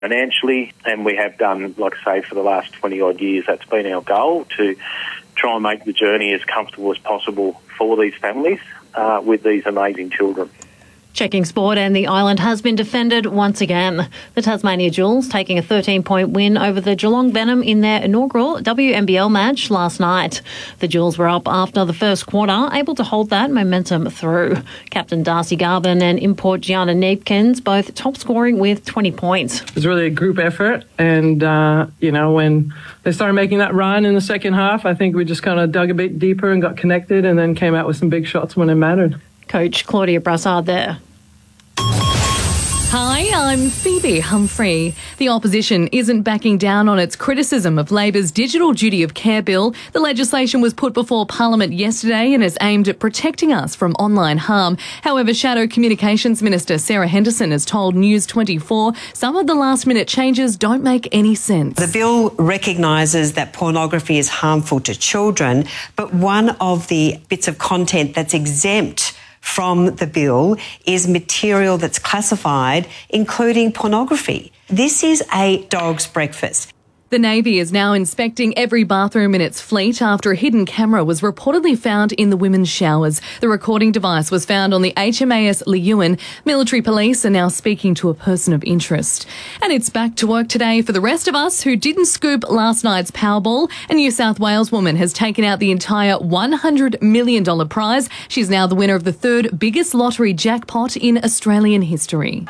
financially, and we have done, like I say, for the last 20-odd years. That's been our goal, to try and make the journey as comfortable as possible for these families with these amazing children. Checking sport, and the island has been defended once again. The Tasmania Jewels taking a 13-point win over the Geelong Venom in their inaugural WNBL match last night. The Jewels were up after the first quarter, able to hold that momentum through. Captain Darcy Garvin and import Gianna Neepkins both top scoring with 20 points. It was really a group effort, and, when they started making that run in the second half, I think we just kind of dug a bit deeper and got connected and then came out with some big shots when it mattered. Coach Claudia Brassard there. Hi, I'm Phoebe Humphrey. The opposition isn't backing down on its criticism of Labor's Digital Duty of Care bill. The legislation was put before Parliament yesterday and is aimed at protecting us from online harm. However, Shadow Communications Minister Sarah Henderson has told News 24 some of the last-minute changes don't make any sense. The bill recognises that pornography is harmful to children, but one of the bits of content that's exempt from the bill is material that's classified, including pornography. This is a dog's breakfast. The Navy is now inspecting every bathroom in its fleet after a hidden camera was reportedly found in the women's showers. The recording device was found on the HMAS Leeuwin. Military police are now speaking to a person of interest. And it's back to work today for the rest of us who didn't scoop last night's Powerball. A New South Wales woman has taken out the entire $100 million prize. She's now the winner of the third biggest lottery jackpot in Australian history.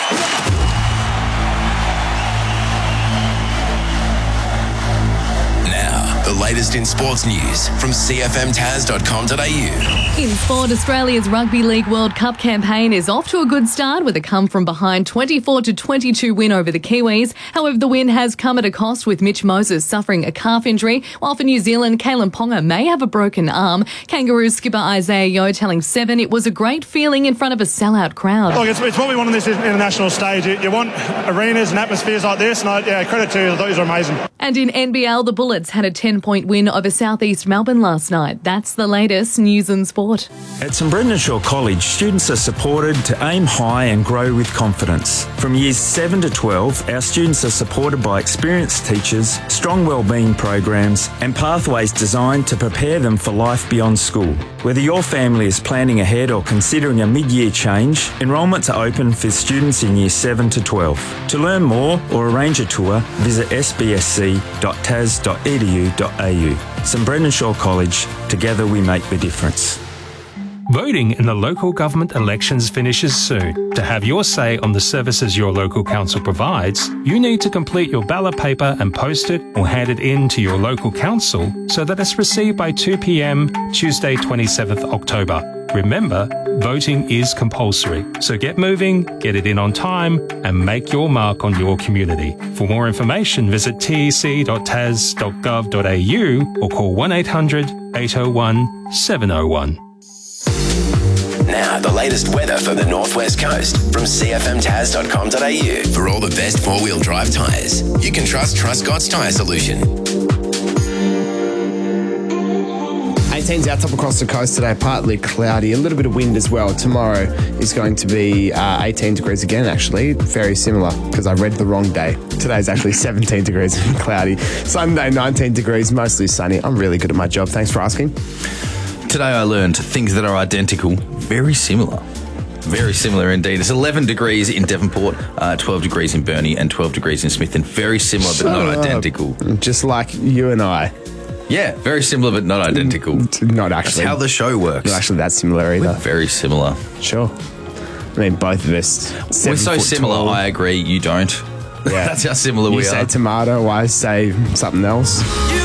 The latest in sports news from cfmtas.com.au. In sport, Australia's Rugby League World Cup campaign is off to a good start with a come-from-behind 24-22 win over the Kiwis. However, the win has come at a cost, with Mitch Moses suffering a calf injury, while for New Zealand, Kalen Ponga may have a broken arm. Kangaroos skipper Isaiah Yeo telling Seven it was a great feeling in front of a sellout crowd. Look, it's what we want on this international stage. You want arenas and atmospheres like this, and credit to you, I thought these were amazing. And in NBL, the Bullets had a 10-point win over South East Melbourne last night. That's the latest news and sport. At St Brendan Shaw College, students are supported to aim high and grow with confidence. From years 7 to 12, our students are supported by experienced teachers, strong wellbeing programs and pathways designed to prepare them for life beyond school. Whether your family is planning ahead or considering a mid-year change, enrolments are open for students in years 7 to 12. To learn more or arrange a tour, visit sbsc.tas.edu.au. St Brendan Shaw College, together we make the difference. Voting in the local government elections finishes soon. To have your say on the services your local council provides, you need to complete your ballot paper and post it or hand it in to your local council so that it's received by 2 p.m. Tuesday 27th October. Remember, voting is compulsory, so get moving, get it in on time and make your mark on your community. For more information, visit tec.tas.gov.au or call 1800 801 701. Now, the latest weather for the Northwest Coast from cfmtas.com.au. For all the best four-wheel drive tyres, you can trust Truscott's Tyre Solution. 18's out top across the coast today, partly cloudy, a little bit of wind as well. Tomorrow is going to be 18 degrees again, actually, very similar, because I read the wrong day. Today's actually 17 degrees and cloudy. Sunday, 19 degrees, mostly sunny. I'm really good at my job. Thanks for asking. Today I learned things that are identical, very similar. Very similar indeed. It's 11 degrees in Devonport, 12 degrees in Burnie and 12 degrees in Smithton. Very similar but not identical. Just like you and I. Yeah, very similar but not identical. Not actually. That's how the show works. Not actually that similar either. We're very similar. Sure. I mean, both of us. We're so similar, tall. I agree, you don't. Yeah. That's how similar we are. You say tomato, I say something else.